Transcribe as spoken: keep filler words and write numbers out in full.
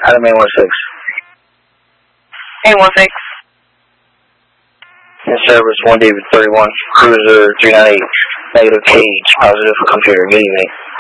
Adam A one six. A one six. In service one David thirty-one, cruiser three nine eight, negative cage, positive for computer, good evening.